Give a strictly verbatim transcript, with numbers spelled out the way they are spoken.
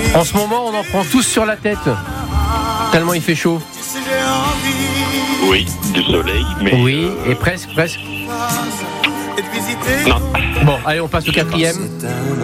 En ce moment, on en prend tous sur la tête. Tellement il fait chaud. Oui, du soleil, mais... Oui, euh, et presque, presque. Non. Bon, allez, on passe au quatrième.